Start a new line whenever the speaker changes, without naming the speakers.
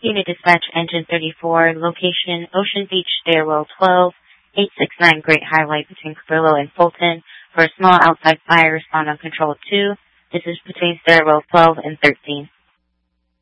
Unit Dispatch Engine 34, location Ocean Beach Stairwell 12, 869 Great Highway between Cabrillo and Fulton. For a small outside fire, respond on Control 2. This is between Stairwell 12 and 13.